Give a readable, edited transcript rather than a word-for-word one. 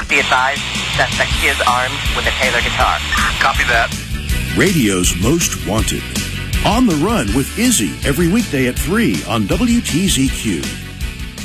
Be advised, suspect is armed with a Taylor guitar. Copy that. Radio's Most Wanted. On the Run with Izzy every weekday at 3 on WTZQ.